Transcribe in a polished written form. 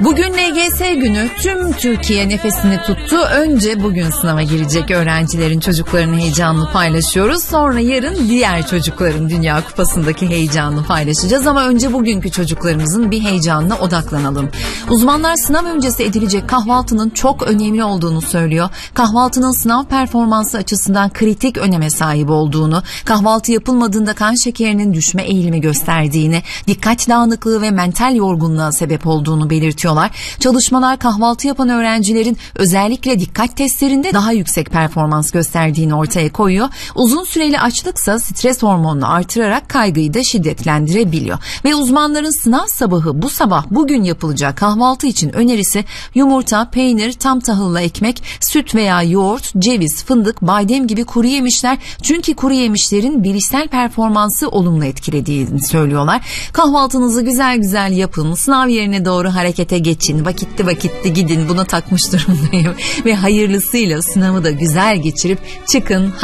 Bugün LGS günü, tüm Türkiye nefesini tuttu. Önce bugün sınava girecek öğrencilerin, çocukların heyecanını paylaşıyoruz. Sonra yarın diğer çocukların Dünya Kupası'ndaki heyecanını paylaşacağız. Ama önce bugünkü çocuklarımızın bir heyecanına odaklanalım. Uzmanlar sınav öncesi edilecek kahvaltının çok önemli olduğunu söylüyor. Kahvaltının sınav performansı açısından kritik öneme sahip olduğunu, kahvaltı yapılmadığında kan şekerinin düşme eğilimi gösterdiğini, dikkat dağınıklığı ve mental yorgunluğa sebep olduğunu belirtiyor. Çalışmalar kahvaltı yapan öğrencilerin özellikle dikkat testlerinde daha yüksek performans gösterdiğini ortaya koyuyor. Uzun süreli açlıksa stres hormonunu artırarak kaygıyı da şiddetlendirebiliyor. Ve uzmanların sınav sabahı bugün yapılacak kahvaltı için önerisi yumurta, peynir, tam tahıllı ekmek, süt veya yoğurt, ceviz, fındık, badem gibi kuru yemişler. Çünkü kuru yemişlerin bilişsel performansı olumlu etkilediğini söylüyorlar. Kahvaltınızı güzel güzel yapın. Sınav yerine doğru harekete geçin, vakitli gidin, buna takmış durumdayım ve hayırlısıyla sınavı da güzel geçirip çıkın.